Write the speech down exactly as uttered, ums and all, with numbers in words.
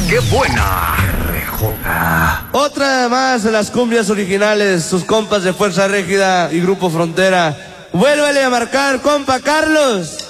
¡Qué buena! R J. Otra más de las cumbias originales, sus compas de Fuerza Régida y Grupo Frontera. Vuélvele a marcar, compa Carlos.